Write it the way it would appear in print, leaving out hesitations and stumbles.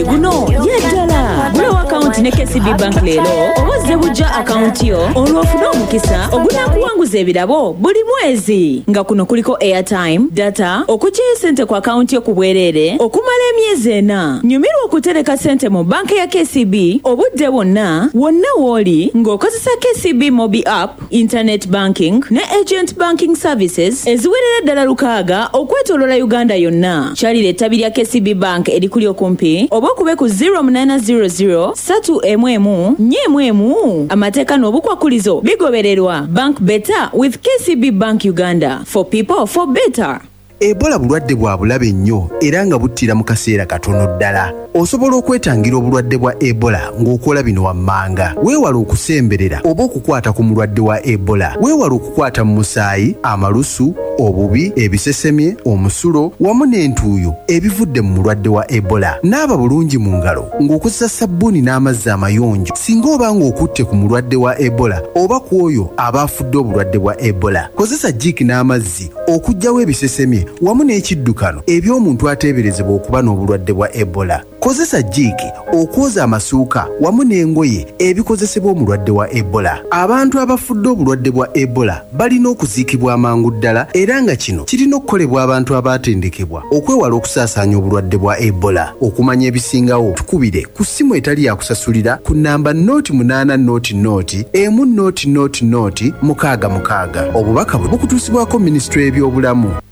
Guno yeddala gula akaunti ne KCB Bank leero owazze bujja akaunti yo olw'ofuna omukisa ogunaakuwanguza ebirabo buli mwezi nga kuno kuliko airtime, data, okuggyayo ssente ku akaunti yo ku bwereere okumala emyezi 4. Nyumirwa okutereka ssente mu banka ya KCB obudde bwonna w'oli ng'okozesa KCB Mobi App, Internet Banking ne Agent Banking Services eziwerera ddala 600 okwetooloola Uganda yonna. Kyalira ettabi lya KCB Bank erikuli okumpi oba okube ku 0800 311 amateeka n'obukwakulizo bigobererwa. Bank better with KCB Bank Uganda. For people, for better. Ebola bulwadde bwa bulabe nnyo era nga buttira mu kaseera katono ddala. Osobola okwetangira obulwadde bwa Ebola ng'okola bino wammanga. Weewala okusemberera oba okukwata ku mulwadde wa Ebola. Weewala okukwata mu musaayi, amalusu, obubi, ebisesemye, omusulo wamu n'entuuyo ebivudde mu mulwadde wa Ebola. Naaba bulungi mu ngalo ng'okozesa sabbuuni n'amazzi amayonjo singa oba ng'okutte ku mulwadde wa Ebola oba ku oyo abaafudde obulwadde bwa Ebola. Kozesa jjiiki n'amazzi okuggyawo ebisesemye wamu n'ekiddukano eby'omuntu ateeberezebwa okuba n'obulwadde bwa Ebola. Kozesa jjiiki okwoza amasuuka wamu n'engoye ebikozesebwa omulwadde wa Ebola. Abantu abafudde obulwadde bwa Ebola balina okuziikibwa amangu ddala era nga kino kirina okukolebwa abantu abaatendekebwa okwewala okusaasaanya obulwadde bwa Ebola. Okumanya ebisingawo tukubire ku ssimu etali yakusasulira ku nnamba 0800 100 666. Obubaka bukutuusibwako Minisitule y'ebyobulamu.